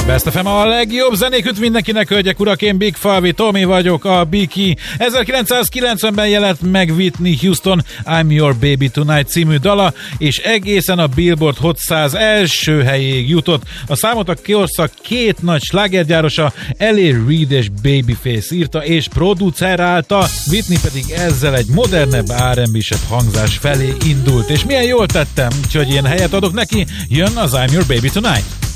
Best FM a legjobb zenék mindenkinek, hölgyek, urak, én Big Falvi, Tomi vagyok, a Biki. 1990-ben jelent meg Whitney Houston I'm Your Baby Tonight című dala, és egészen a Billboard Hot 100 első helyéig jutott. A számot a korszak két nagy slágergyárosa, Ellie Reid és Babyface írta és producerálta, Whitney pedig ezzel egy modernebb, R&B-sebb hangzás felé indult. És milyen jól tettem, úgyhogy én helyet adok neki, jön az I'm Your Baby Tonight.